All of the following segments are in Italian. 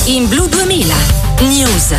in Blu 2000 News.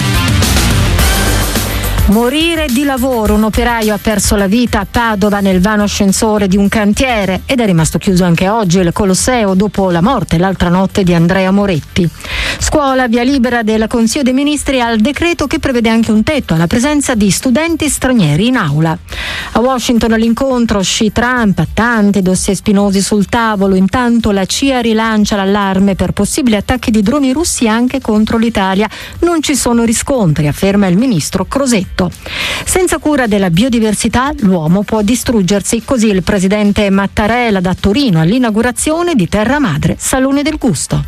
Morire di lavoro, un operaio ha perso la vita a Padova nel vano ascensore di un cantiere ed è rimasto chiuso anche oggi il Colosseo dopo la morte l'altra notte di Andrea Moretti. Scuola, via libera del Consiglio dei Ministri al decreto che prevede anche un tetto alla presenza di studenti stranieri in aula. A Washington l'incontro Xi-Trump, tanti dossier spinosi sul tavolo, intanto la CIA rilancia l'allarme per possibili attacchi di droni russi anche contro l'Italia. Non ci sono riscontri, afferma il ministro Crosetto. Senza cura della biodiversità l'uomo può distruggersi, così il presidente Mattarella da Torino all'inaugurazione di Terra Madre, Salone del Gusto.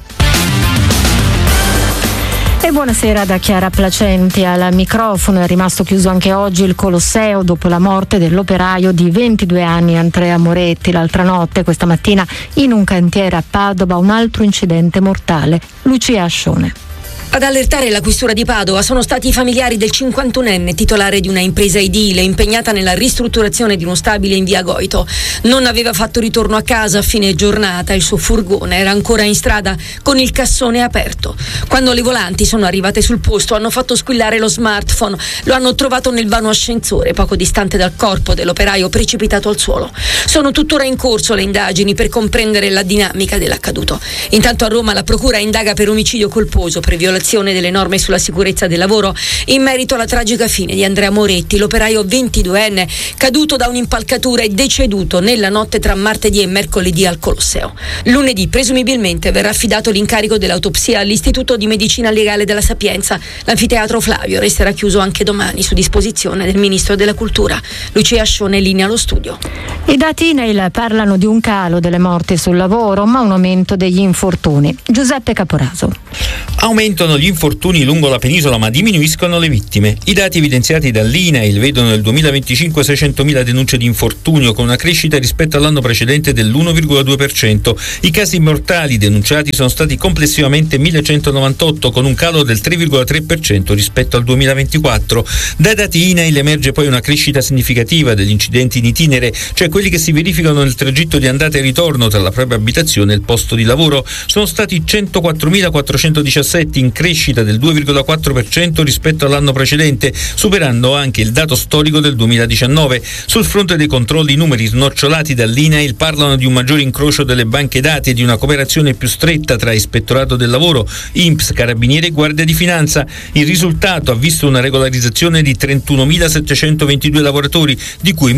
E buonasera da Chiara Placenti al microfono. È rimasto chiuso anche oggi il Colosseo dopo la morte dell'operaio di 22 anni Andrea Moretti. L'altra notte, questa mattina, in un cantiere a Padova, un altro incidente mortale. Lucia Ascione. Ad allertare la questura di Padova sono stati i familiari del 51enne titolare di una impresa edile impegnata nella ristrutturazione di uno stabile in via Goito. Non aveva fatto ritorno a casa a fine giornata, il suo furgone era ancora in strada con il cassone aperto. Quando le volanti sono arrivate sul posto hanno fatto squillare lo smartphone, lo hanno trovato nel vano ascensore poco distante dal corpo dell'operaio precipitato al suolo. Sono tuttora in corso le indagini per comprendere la dinamica dell'accaduto. Intanto a Roma la procura indaga per omicidio colposo per violazione delle norme sulla sicurezza del lavoro in merito alla tragica fine di Andrea Moretti, l'operaio 22enne caduto da un'impalcatura e deceduto nella notte tra martedì e mercoledì al Colosseo. Lunedì presumibilmente verrà affidato l'incarico dell'autopsia all'Istituto di Medicina Legale della Sapienza. L'anfiteatro Flavio resterà chiuso anche domani su disposizione del Ministro della Cultura. Lucia Ascione, linea allo studio. I dati INAIL parlano di un calo delle morti sul lavoro, ma un aumento degli infortuni. Giuseppe Caporaso. Aumentano gli infortuni lungo la penisola ma diminuiscono le vittime. I dati evidenziati dall'INAIL vedono nel 2025 600.000 denunce di infortunio con una crescita rispetto all'anno precedente dell'1,2%. I casi mortali denunciati sono stati complessivamente 1.198 con un calo del 3,3% rispetto al 2024. Dai dati INAIL emerge poi una crescita significativa degli incidenti in itinere, cioè quelli che si verificano nel tragitto di andata e ritorno tra la propria abitazione e il posto di lavoro. Sono stati 104.417 in crescita del 2,4% rispetto all'anno precedente, superando anche il dato storico del 2019. Sul fronte dei controlli, i numeri snocciolati dall'INAIL parlano di un maggiore incrocio delle banche dati e di una cooperazione più stretta tra Ispettorato del Lavoro, INPS, Carabinieri e Guardia di Finanza. Il risultato ha visto una regolarizzazione di 31.722 lavoratori, di cui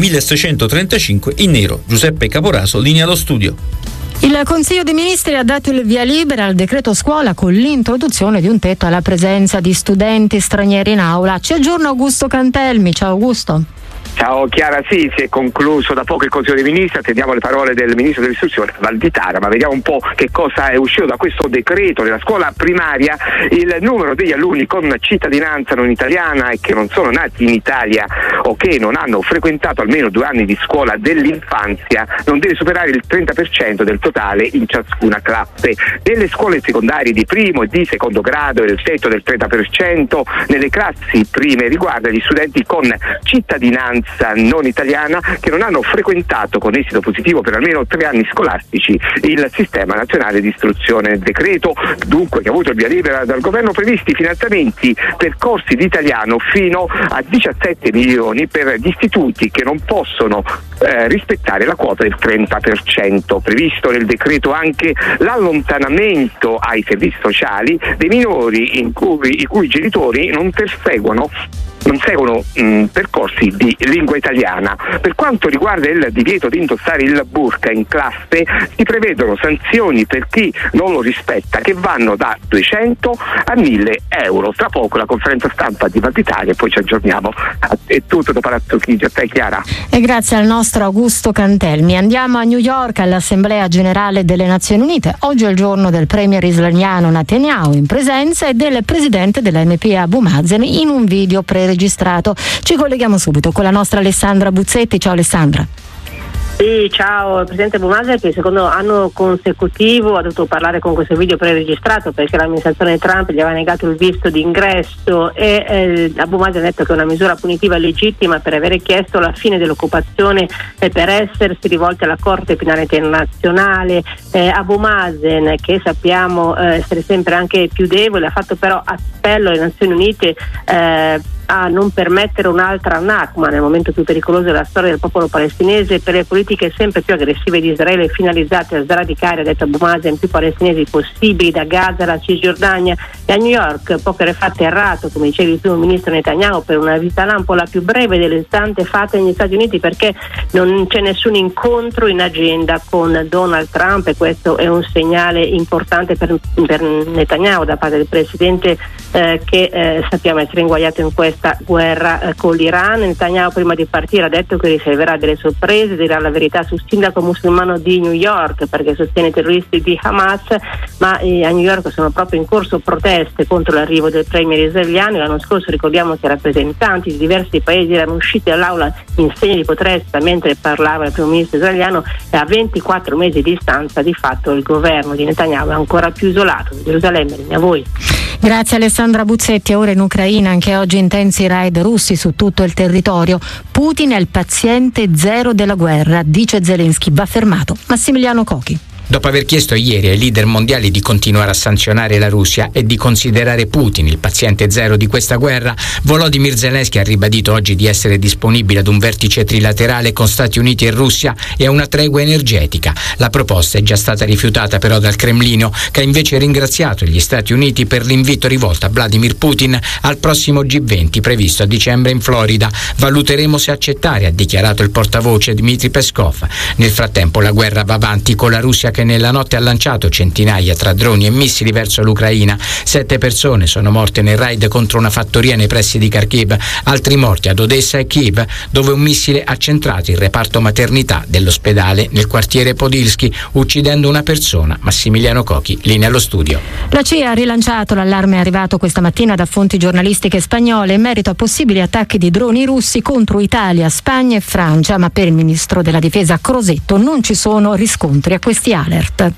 1.635 in nero. Giuseppe Caporaso, linea allo studio. Il Consiglio dei Ministri ha dato il via libera al decreto scuola con l'introduzione di un tetto alla presenza di studenti stranieri in aula. Ci aggiorna Augusto Cantelmi. Ciao Augusto. Ciao Chiara, sì, si è concluso da poco il Consiglio dei Ministri, attendiamo le parole del Ministro dell'Istruzione Valditara, ma vediamo un po' che cosa è uscito da questo decreto. Nella scuola primaria il numero degli alunni con cittadinanza non italiana e che non sono nati in Italia o che non hanno frequentato almeno 2 anni di scuola dell'infanzia non deve superare il 30% del totale in ciascuna classe. Nelle scuole secondarie di primo e di secondo grado il tetto del 30%, nelle classi prime riguarda gli studenti con cittadinanza non italiana che non hanno frequentato con esito positivo per almeno 3 anni scolastici il Sistema Nazionale di Istruzione. Il decreto dunque che ha avuto il via libera dal governo previsti finanziamenti per corsi di italiano fino a 17 milioni per gli istituti che non possono rispettare la quota del 30%. Previsto nel decreto anche l'allontanamento ai servizi sociali dei minori i cui genitori non seguono percorsi di lingua italiana. Per quanto riguarda il divieto di indossare il burqa in classe, si prevedono sanzioni per chi non lo rispetta che vanno da 200 a 1.000 euro. Tra poco la conferenza stampa di Valditara e poi ci aggiorniamo. È tutto da Palazzo Chigi, a te Chiara. E grazie al nostro Augusto Cantelmi. Andiamo a New York all'Assemblea Generale delle Nazioni Unite. Oggi è il giorno del premier israeliano Netanyahu in presenza e del presidente dell'NPA Abu Mazen in un video preregistrato. Ci colleghiamo subito con la nostra Alessandra Buzzetti. Ciao Alessandra. Sì, ciao, il presidente Abu Mazen per il secondo anno consecutivo ha dovuto parlare con questo video preregistrato perché l'amministrazione Trump gli aveva negato il visto d'ingresso e Abu Mazen ha detto che è una misura punitiva legittima per avere chiesto la fine dell'occupazione e per essersi rivolti alla Corte Penale Internazionale. Abu Mazen, che sappiamo essere sempre anche più debole, ha fatto però appello alle Nazioni Unite a non permettere un'altra Nakba nel momento più pericoloso della storia del popolo palestinese per le politiche sempre più aggressive di Israele finalizzate a sradicare, ha detto Abu Mazen, più palestinesi possibili da Gaza alla Cisgiordania. E a New York poche ore fa atterrato, come diceva il primo ministro Netanyahu, per una visita lampo più breve delle tante fatte negli Stati Uniti perché non c'è nessun incontro in agenda con Donald Trump e questo è un segnale importante per Netanyahu da parte del presidente che sappiamo essere inguaiato in questa guerra con l'Iran. Netanyahu prima di partire ha detto che riserverà delle sorprese, dirà la verità sul sindaco musulmano di New York perché sostiene i terroristi di Hamas, ma a New York sono proprio in corso proteste contro l'arrivo del premier israeliano. L'anno scorso ricordiamo che rappresentanti di diversi paesi erano usciti dall'aula in segno di protesta mentre parlava il primo ministro israeliano e a 24 mesi di distanza di fatto il governo di Netanyahu è ancora più isolato. Gerusalemme, linea a voi. Grazie Alessandra Buzzetti. Ora in Ucraina anche oggi intensi raid russi su tutto il territorio. Putin è il paziente zero della guerra, dice Zelensky, va fermato. Massimiliano Cochi. Dopo aver chiesto ieri ai leader mondiali di continuare a sanzionare la Russia e di considerare Putin il paziente zero di questa guerra, Volodymyr Zelensky ha ribadito oggi di essere disponibile ad un vertice trilaterale con Stati Uniti e Russia e a una tregua energetica. La proposta è già stata rifiutata però dal Cremlino, che ha invece ringraziato gli Stati Uniti per l'invito rivolto a Vladimir Putin al prossimo G20 previsto a dicembre in Florida. Valuteremo se accettare, ha dichiarato il portavoce Dmitry Peskov. Nel frattempo la guerra va avanti con la Russia che nella notte ha lanciato centinaia tra droni e missili verso l'Ucraina. 7 persone sono morte nel raid contro una fattoria nei pressi di Kharkiv, altri morti ad Odessa e Kiev, dove un missile ha centrato il reparto maternità dell'ospedale nel quartiere Podilsky, uccidendo una persona. Massimiliano Cochi, linea allo studio. La CIA ha rilanciato l'allarme arrivato questa mattina da fonti giornalistiche spagnole in merito a possibili attacchi di droni russi contro Italia, Spagna e Francia, ma per il ministro della difesa Crosetto non ci sono riscontri a questi alert.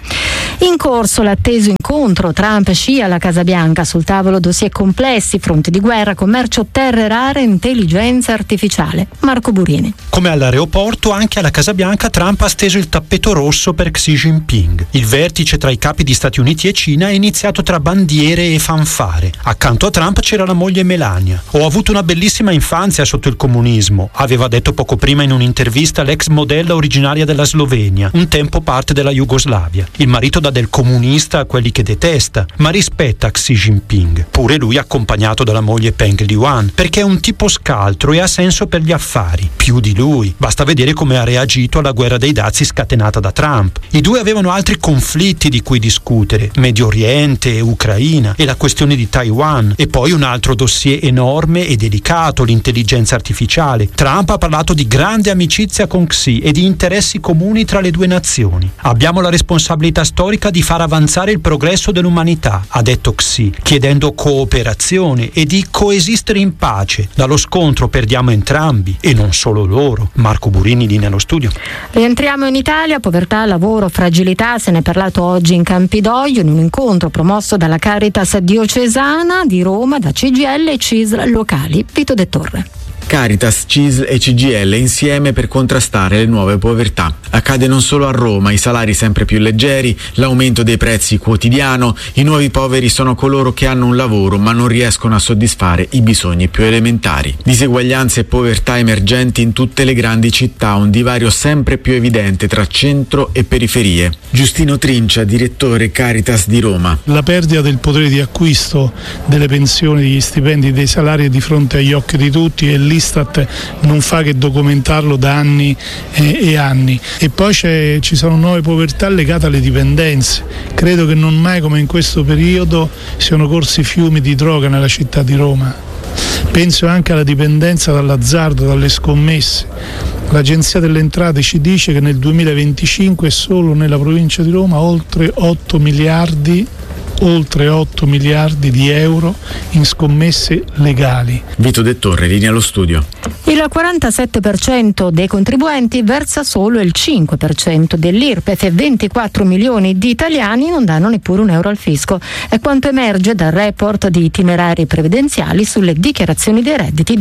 In corso l'atteso incontro Trump-Xi alla Casa Bianca, sul tavolo dossier complessi, fronti di guerra, commercio terre rare, intelligenza artificiale. Marco Burini. Come all'aeroporto, anche alla Casa Bianca Trump ha steso il tappeto rosso per Xi Jinping. Il vertice tra i capi di Stati Uniti e Cina è iniziato tra bandiere e fanfare. Accanto a Trump c'era la moglie Melania. Ho avuto una bellissima infanzia sotto il comunismo, aveva detto poco prima in un'intervista l'ex modella originaria della Slovenia, un tempo parte della Jugoslavia. Il marito dà del comunista a quelli che detesta, ma rispetta Xi Jinping, pure lui accompagnato dalla moglie Peng Liyuan, perché è un tipo scaltro e ha senso per gli affari. Più di lui, basta vedere come ha reagito alla guerra dei dazi scatenata da Trump. I due avevano altri conflitti di cui discutere, Medio Oriente, Ucraina e la questione di Taiwan, e poi un altro dossier enorme e delicato, l'intelligenza artificiale. Trump ha parlato di grande amicizia con Xi e di interessi comuni tra le due nazioni. Abbiamo la responsabilità storica di far avanzare il progresso dell'umanità, ha detto Xi, chiedendo cooperazione e di coesistere in pace. Dallo scontro perdiamo entrambi e non solo loro. Marco Burini, linea allo studio. Rientriamo in Italia, povertà, lavoro, fragilità, se ne è parlato oggi in Campidoglio in un incontro promosso dalla Caritas diocesana di Roma, da CGIL e CISL locali. Vito De Torre. Caritas, CISL e CGIL insieme per contrastare le nuove povertà. Accade non solo a Roma, i salari sempre più leggeri, l'aumento dei prezzi quotidiano, i nuovi poveri sono coloro che hanno un lavoro ma non riescono a soddisfare i bisogni più elementari. Diseguaglianze e povertà emergenti in tutte le grandi città, un divario sempre più evidente tra centro e periferie. Giustino Trincia, direttore Caritas di Roma. La perdita del potere di acquisto delle pensioni, degli stipendi, dei salari di fronte agli occhi di tutti, e l'Istat non fa che documentarlo da anni e anni. E poi ci sono nuove povertà legate alle dipendenze. Credo che non mai come in questo periodo siano corsi fiumi di droga nella città di Roma. Penso anche alla dipendenza dall'azzardo, dalle scommesse. L'Agenzia delle Entrate ci dice che nel 2025 solo nella provincia di Roma oltre 8 miliardi oltre 8 miliardi di euro in scommesse legali. Vito De Torre, linea allo studio. Il 47% dei contribuenti versa solo il 5% dell'IRPEF e 24 milioni di italiani non danno neppure €1 al fisco. È quanto emerge dal report di itinerari previdenziali sulle dichiarazioni dei redditi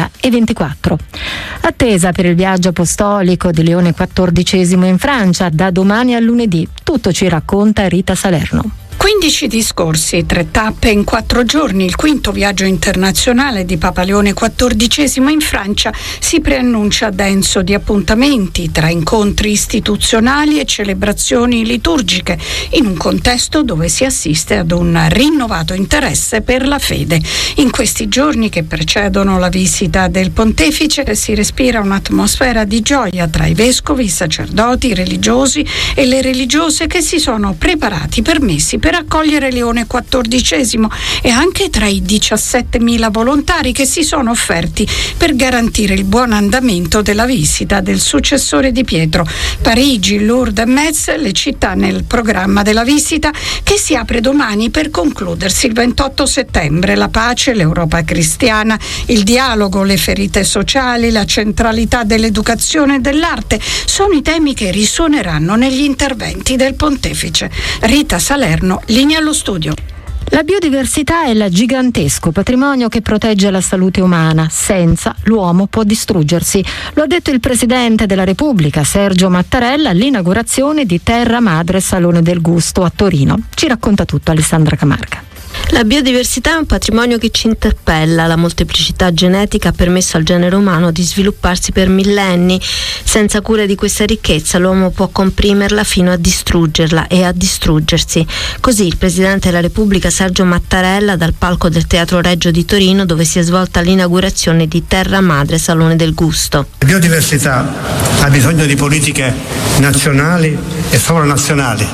2024. Attesa per il viaggio apostolico di Leone XIV in Francia da domani a lunedì. Tutto ci racconta Rita Salerno. 15 discorsi, 3 tappe in 4 giorni, il quinto viaggio internazionale di Papa Leone XIV in Francia si preannuncia denso di appuntamenti tra incontri istituzionali e celebrazioni liturgiche, in un contesto dove si assiste ad un rinnovato interesse per la fede. In questi giorni che precedono la visita del pontefice si respira un'atmosfera di gioia tra i vescovi, i sacerdoti, i religiosi e le religiose che si sono preparati per messi per accogliere Leone XIV e anche tra i 17.000 volontari che si sono offerti per garantire il buon andamento della visita del successore di Pietro. Parigi, Lourdes e Metz, le città nel programma della visita che si apre domani per concludersi il 28 settembre. La pace, l'Europa cristiana, il dialogo, le ferite sociali, la centralità dell'educazione e dell'arte sono i temi che risuoneranno negli interventi del pontefice. Rita Salerno, linea allo studio. La biodiversità è il gigantesco patrimonio che protegge la salute umana. Senza l'uomo può distruggersi. Lo ha detto il Presidente della Repubblica, Sergio Mattarella, all'inaugurazione di Terra Madre Salone del Gusto a Torino. Ci racconta tutto Alessandra Camarca. La biodiversità è un patrimonio che ci interpella. La molteplicità genetica ha permesso al genere umano di svilupparsi per millenni. Senza cura di questa ricchezza l'uomo può comprimerla fino a distruggerla e a distruggersi. Così il Presidente della Repubblica Sergio Mattarella dal palco del Teatro Regio di Torino, dove si è svolta l'inaugurazione di Terra Madre Salone del Gusto. La biodiversità ha bisogno di politiche nazionali e sovranazionali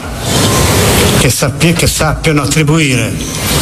che sappiano attribuire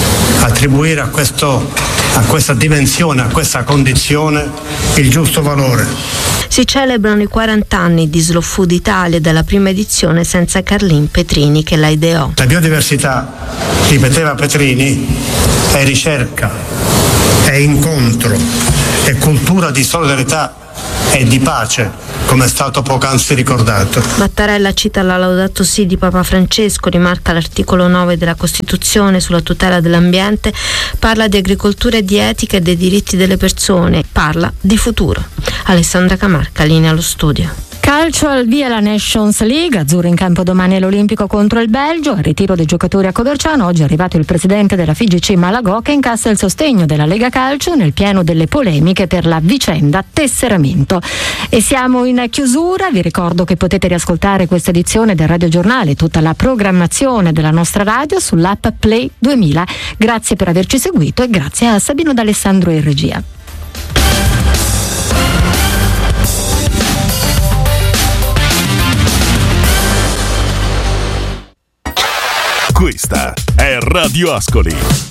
a questa dimensione, a questa condizione il giusto valore. Si celebrano i 40 anni di Slow Food Italia dalla prima edizione senza Carlin Petrini che la ideò. La biodiversità, ripeteva Petrini, è ricerca, è incontro, è cultura di solidarietà e di pace, come è stato poc'anzi ricordato. Mattarella cita la Laudato Si di Papa Francesco, rimarca l'articolo 9 della Costituzione sulla tutela dell'ambiente, parla di agricoltura e di etica e dei diritti delle persone, parla di futuro. Alessandra Camarca, linea allo studio. Calcio al via la Nations League, azzurro in campo domani all'Olimpico contro il Belgio, al ritiro dei giocatori a Coverciano. Oggi è arrivato il presidente della FIGC Malagò che incassa il sostegno della Lega Calcio nel pieno delle polemiche per la vicenda tesseramento. E siamo in chiusura, vi ricordo che potete riascoltare questa edizione del Radio Giornale, tutta la programmazione della nostra radio sull'app Play 2000. Grazie per averci seguito e grazie a Sabino D'Alessandro in regia. Questa è Radio Ascoli.